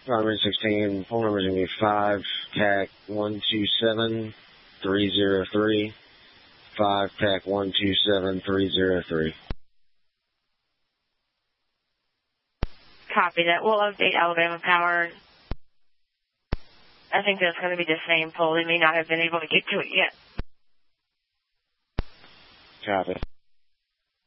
Garmin 16, phone number is going to be 5 TAC 127303. 5 TAC 127303. Copy that. We'll update Alabama Power. I think that's going to be the same pole. They may not have been able to get to it yet. Copy.